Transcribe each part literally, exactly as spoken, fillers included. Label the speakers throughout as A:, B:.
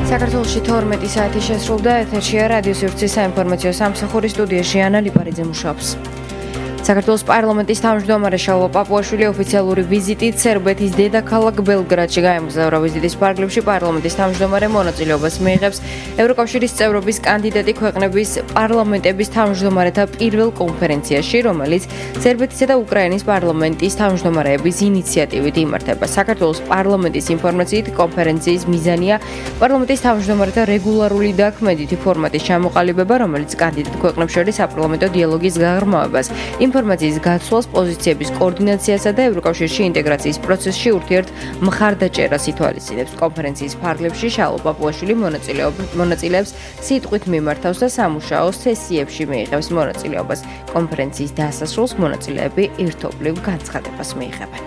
A: საქართველოში თორმეტი საათი შესრულდა, ეთერშია რადიო სივრცის საინფორმაციო სამსახურის სტუდიაში ანა ლიპარიძე მუშაობს. საქართველოს პარლამენტის თავმჯდომარე შალვა პაპუაშვილი ოფიციალური ვიზიტით სერბეთის დედაქალაქ ბელგრადში გაემგზავრა. ვიზიტის ფარგლებში პარლამენტის თავმჯდომარე მონაწილეობას მიიღებს ევროკავშირის წევრობის კანდიდატი ქვეყნების პარლამენტების თავმჯდომარეთა პირველ კონფერენციაში, რომელიც სერბეთისა და უკრაინის პარლამენტის თავმჯდომარეების ინიციატივით იმართება. საქართველოს პარლამენტის ინფორმაციით კონფერენციის მიზანია პარლამენტის თავმჯდომარეთა რეგულარული და ქმედითი ფორმატის ჩამოყალიბება, რომელიც კანდიდატ ქვეყნებს შორის საპარლამენტო დიალოგის გაღრმავებას, ინფორმაციის გაცვლას, პოზიციების კოორდინაციასა და ევროკავშირში ინტეგრაციის პროცესში ურთიერთ მხარდაჭერას ითვალისწინებს. კონფერენციის ფარგლებში შალვა პაპუაშვილი მონაწილეებს სიტყვით მიმართავს და სამუშაო სესიებში მიიღებს მონაწილეობას. კონფერენციის დასასრულს მონაწილეები ერთობლივ განცხადებას მიიღებენ.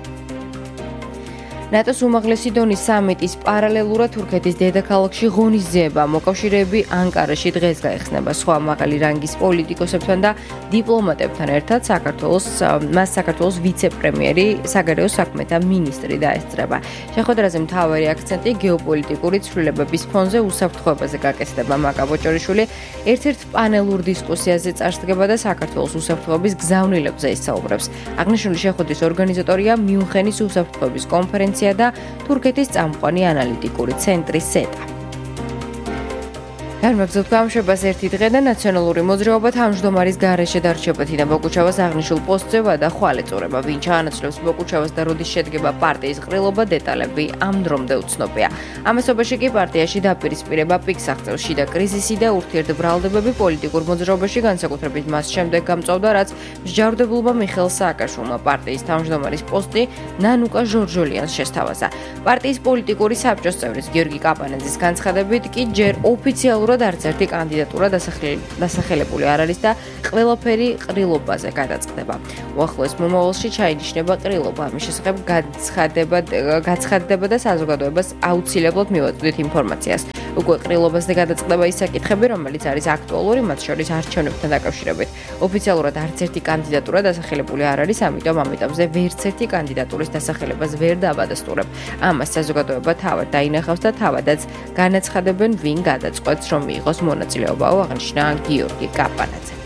A: ნატოს უმაღლესი დონის სამიტის პარალელურად თურქეთის დედაქალაქში ღონისძიება მოკავშირეები ანკარაში დღეს გაიხსნება. სხვა მაღალი რანგის პოლიტიკოსებთან და დიპლომატებთან ერთად საქართველოს მას საქართველოს ვიცე-პრემიერი, საგარეო საქმეთა მინისტრი დაესწრება. შეხვედრაზე მთავარი აქცენტი გეოპოლიტიკური ცვლილებების ფონზე უსაფრთხოებაზე გაკეთდება. მაკა ბოჭორიშვილი ერთ-ერთ პანელურ დისკუსიაზე წარსდგება და საქართველოს უსაფრთხოების გზავნილებზე ისაუბრებს. აღნიშნული შეხვედრის ორგანიზატორია მიუნხენის უსაფრთხოების კონფერენცია და თურქეთის წამყვანი ანალიტიკური ცენტრი სეტა. განმაგზავნებთ გამშვებას ერთი დღე და ნაციონალური მოძრაობა თავმჯდომარის გარეშე დარჩება. თინა ბოკუჩავას აღნიშნულ პოსტზე და ხვალ ეწურება. ვინ ჩაანაცვლებს ბოკუჩავას და როდის შედგება პარტიის ყრილობა, დეტალები ამ დრომდე უცნობია. ამასობაში კი პარტიაში დაპირისპირება პიკს აღწევს. შიდა კრიზისი და ურთიერთბრალდებები პოლიტიკურ მოძრაობაში განსაკუთრებით მას შემდეგ გამწვავდა, რაც მსჯავრდებულმა მიხეილ სააკაშვილმა პარტიის თავმჯდომარის პოსტი ნანუკა ჟორჟოლიანს შესთავაზა. პარტიის პოლიტიკური საბჭოს წევრის გიორგი კაპანაძის განცხადებით კი ჯერ ოფიციალურად არც ერთი კანდიდატურა დასახელებული არ არის და ყველაფერი ყრილობაზე გადაწყდება. უახლოეს მომავალში ჩაინიშნება ყრილობა. ამის შესახებ გაცხადდება და საზოგადოებას აუცილებლად მივაწვდით ინფორმაციას. უკვე ყრილობაზე გადაწყდება ის საკითხები, რომელიც არის აქტუალური, მათ შორის არჩევნებთან დაკავშირებით. ოფიციალურად არც ერთი კანდიდატურა დასახელებული არ არის, ამიტომ ამ ეტაპზე ვერც ერთი კანდიდატურის დასახელებას ვერ დავადასტურებ. ამას საზოგადოება თავად დაინახავს და თავადაც განაცხადებენ, ვინ გადაწყვეტს, რომ მიიღოს მონაწილეობაო, აღნიშნა გიორგი კაპანაძე.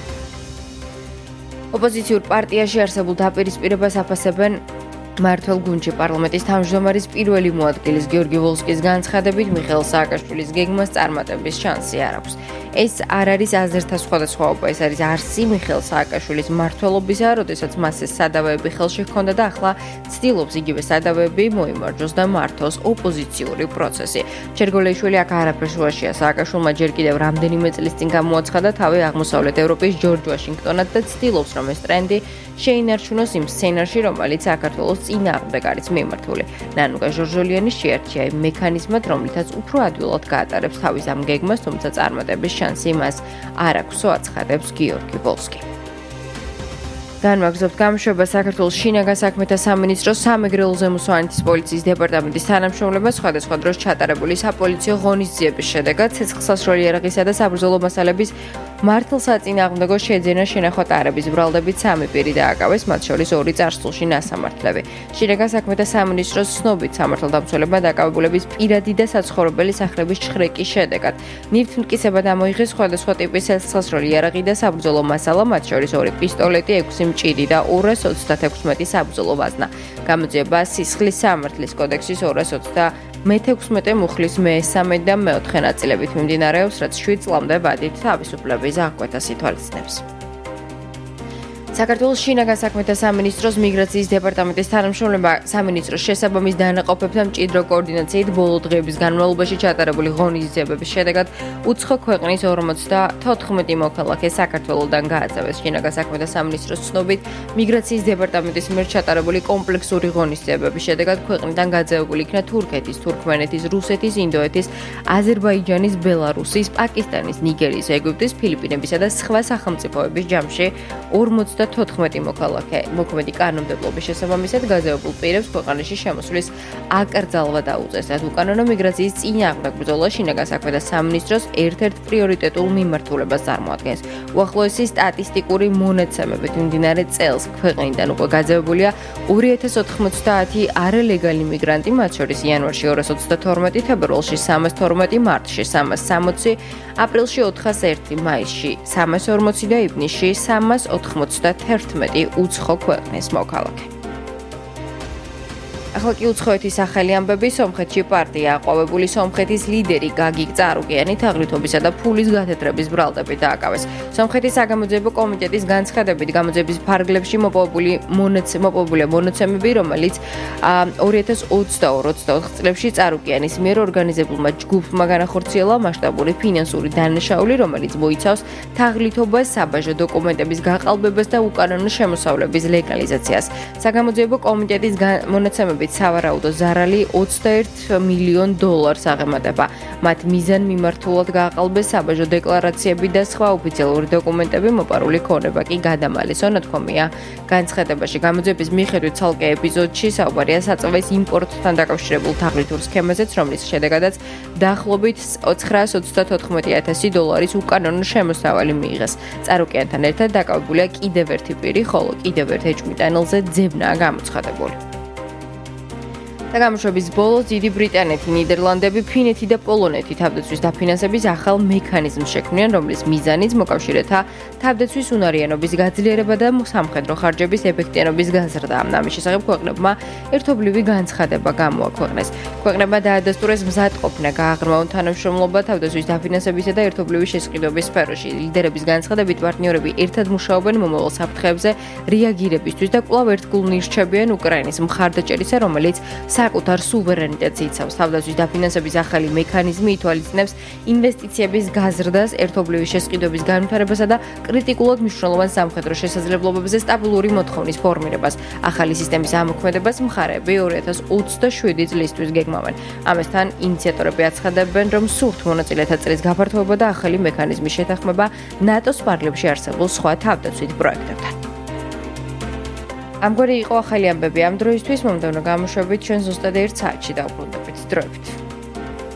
A: ოპოზიციურ პარტიაში არსებულ დაპირისპირებას აფასებენ მართლ გუნდში. პარლამენტის თავმჯდომარის პირველი მოადგილის გიორგი ვოლსკის განცხადებით მიხეილ სააკაშვილის გეგმას წარმატების შანსი არ აქვს. ეს არ არის აზერთა სხვადასხვაობა, ეს არის არსი მიხეილ სააკაშვილის მმართველობისა, როდესაც მას ეს სადავეები ხელში ჰქონდა და ახლა ცდილობს იგივე სადავეები მოიმარჯვოს და მართოს ოპოზიციური პროცესი. ჩერგოლეიშვილი აქ არაფერს უაშია. სააკაშვილმა ჯერ კიდევ რამდენიმე წლის წინ გამოაცხადა თავი აღმოსავლეთ ევროპის ჯორჯ ვაშინგტონად და ცდილობს, რომ ეს ტრენდი შეინარჩუნოს იმ სცენარში, რომელიც საქართველოს წინააღმდეგ არის მიმართული. ნანუკა ჟორჟოლიანი შეარჩია იმ მექანიზმად, რომლითაც უფრო ადვილად გაატარებს თავის ამ გეგმას, თუმცა წარმატების შანსი მას არ აქვსო, აცხადებს გიორგი ვოლსკი. განმაგზავნებთ გამშვებას. საქართველოს შინაგან საქმეთა სამინისტროს სამეგრელო ზემოსვანეთის პოლიციის დეპარტამენტის თანამშრომლება სხვადასხვა დროს ჩატარებული საპოლიციო ღონისძიების შედეგად ცეცხლსასროლი იარაღისა და საბრძოლო მასალების მართლსაწინააღმდეგო შეძენა შენახვა ტარების ბრალდებით სამი პირი დააკავეს, მათ შორის ორი წარსულში ნასამართლები. შინაგან საქმეთა სამინისტროს ცნობით სამართალდამცველებმა დაკავებულების პირადი და საცხოვრებელი სახლების ჩხრეკის შედეგად ნივთმტკიცებად ამოიღეს სხვადასხვა ტიპის ცეცხლსასროლი იარაღი და საბრძოლო მასალა, მათ შორის ორი პისტოლეტი, ექვსი მჭიდი და ორას ოცდათექვსმეტი საბრძოლო ვაზნა. გამოძიება სისხლის სამართლის კოდექსის ორას ოცდამეთექვსმეტე მუხლის მესამე და მეოთხე ნაწილებით მიმდინარეობს, რაც შვიდ წლამდე ვადით თავისუფლების აღკვეთას ითვალისწინებს. საქართველოს შინაგან საქმეთა სამინისტროს მიგრაციის დეპარტამენტის თანამშრომლება სამინისტროს შესაბამის დანაყოფებთან მჭიდრო კოორდინაციით ბოლო დღეების განმავლობაში ჩატარებული ღონისძიებების შედეგად უცხო ქვეყნის ორმოცდათოთხმეტი მოქალაქე საქართველოდან გააძევეს. შინაგან საქმეთა სამინისტროს ცნობით მიგრაციის დეპარტამენტის მიერ ჩატარებული კომპლექსური ღონისძიებების შედეგად ქვეყნიდან გაძევებული იქნა თურქეთის, თურქმენეთის, რუსეთის, ინდოეთის, აზერბაიჯანის, ბელარუსის, პაკისტანის, ნიგერიის, ეგვიპტის, ფილიპინებისა და სხვა სახელმწიფოების ჯამში ორმოცდა ოცდათოთხმეტი მოქალაქე მოქმედი კანონმდებლობის შესაბამისად გაძევებულ პირებს ქვეყანაში შემოსვლის აკრძალვა დაუწეს. უკანონო მიგრაციის წინააღმდეგ ბრძოლა შინაგან საქმეთა სამინისტროს ერთ-ერთ პრიორიტეტულ მიმართულებას წარმოადგენს. უახლოესი სტატისტიკური მონაცემებით მიმდინარე წელს ქვეყნიდან უკვე გაძევებულია ორი ათას ოთხმოცდაათი არალეგალი მიგრანტი, მათ შორის იანვარში ორას ოცდათორმეტი, თებერვალში სამას თორმეტი, მარტში სამას სამოცი, აპრილში ოთხას ერთი, მაისში სამას ორმოცი და ივნისში სამას ოთხმოცდათერთმეტი უცხო ქვეყნის მოქალაქე. ახლა კი უცხოეთის სახელი ამბები. სომხეთში პარტია აყვავებული სომხეთის ლიდერი გაგიკ წარუკიანი თაღლითობისა და ფულის გათეთრების ბრალდებით დააკავეს. სომხეთის საგამოძიებო კომიტეტის განცხადებით გამოძიების ფარგლებში მოპოვებული მოპოვებულია მონაცემები, რომელიც ორი ათას ოცდაორ ოცდაოთხ წლებში წარუკიანის მიერ ორგანიზებულმა ჯგუფმა განახორციელა მასშტაბური ფინანსური დანაშაული, რომელიც მოიცავს თაღლითობას, საბაჟო დოკუმენტების გაყალბებას და უკანონო შემოსავლების ლეგალიზაციას. საგამოძიებო კომიტეტის მონაცემებით სავარაუდო ზარალი ოცდაერთ მილიონ დოლარს აღემატება. მათ მიზან მიმართულად გააყალბეს საბაჟო დეკლარაციები და სხვა ოფიციალური დოკუმენტები, მოპარული ქონება კი გადამალეს, ნათქვამია განცხადებაში. გამოძიების მიხედვით ცალკე ეპიზოდში საუბარია საწვავის იმპორტთან დაკავშირებულ თაღლითურ სქემაზეც, რომლის შედეგადაც დაახლოებით ცხრაას ოცდათოთხმეტი ათასი დოლარის უკანონო შემოსავალი მიიღეს. წარუკიანთან ერთად დაკავებულია კიდევ ერთი პირი, ხოლო კიდევ ერთ ეჭვმიტანილზე ძებნაა გამოცხადებული. და გამოშვების ბოლოს დიდი ბრიტანეთი, ნიდერლანდები, ფინეთი და პოლონეთი თავდაცვის დაფინანსების ახალ მექანიზმს შექმნიან, რომლის მიზანიც მოკავშირეთა თავდაცვის უნარიანობის გაძლიერება და სამხედრო ხარჯების ეფექტიანობის გაზრდა. ამის შესახებ ქვეყნებმა ერთობლივი განცხადება გამოაქვეყნეს. ქვეყნებმა დაადასტურეს მზადყოფნა გააღრმავონ თანამშრომლობა თავდაცვის დაფინანსებისა და ერთობლივი შესყიდვების სფეროში. ლიდერების განცხადებით პარტნიორები ერთად მუშაობენ მომავალ საფრთხეებზე რეაგირებისთვის და კვლავ ერთგულ ნირჩებიან უკრაინის მხარდაჭერისა, რომელიც საკუთარ სუვერენიტეტს იცავს. თავდაცვის დაფინანსების ახალი მექანიზმი ითვალისწინებს ინვესტიციების გაზრდას, ერთობლივი შესყიდვების განვითარებასა და კრიტიკულად მნიშვნელოვან სამხედრო შესაძლებლობებზე სტაბილური მოთხოვნის ფორმირებას. ახალი სისტემის ამოქმედებას მხარეები ორი ათას ოცდაშვიდი წლისთვის გეგმავენ. ამასთან ინიციატორები აცხადებენ, რომ სურთ მონაწილეთა წრის გაფართოება და ახალი მექანიზმის შეთანხმება ნატოს ფარგლებში არსებულ სხვა თავდაცვით პროექტებთან. ამგვარი იყო ახალი ამბები ამ დროისთვის. მომდევნო გამოშვებით ჩვენ ზუსტად ერთ საათში დავბრუნდებით. დროებით.